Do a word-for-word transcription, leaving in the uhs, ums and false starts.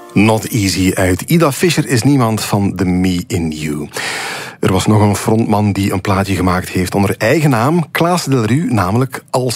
Not Easy uit Ida Fischer is niemand van The Me in You. Er was nog een frontman die een plaatje gemaakt heeft onder eigen naam, Klaas Delru, namelijk Als